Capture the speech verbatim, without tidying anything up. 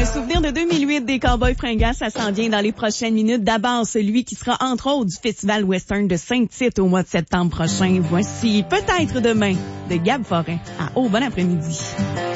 souvenir de deux mille huit des Cowboys fringants, ça s'en vient dans les prochaines minutes. D'abord, celui qui sera entre autres du Festival Western de Saint-Tite au mois de septembre prochain. Voici Peut-être demain de Gab Forêt. À oh, bon après-midi.